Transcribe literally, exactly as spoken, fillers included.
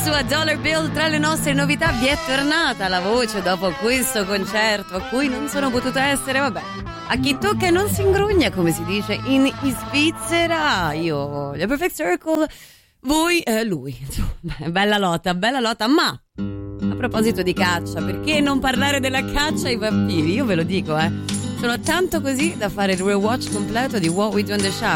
sua Dollar Bill. Tra le nostre novità vi è tornata la voce dopo questo concerto a cui non sono potuta essere. Vabbè, a chi tocca non si ingrugna, come si dice in Svizzera. Io voglio Perfect Circle, voi eh, lui. Insomma, bella lotta, bella lotta. Ma a proposito di caccia, perché non parlare della caccia ai vampiri? Io ve lo dico, eh sono tanto così da fare il rewatch completo di What We Do in the Shower.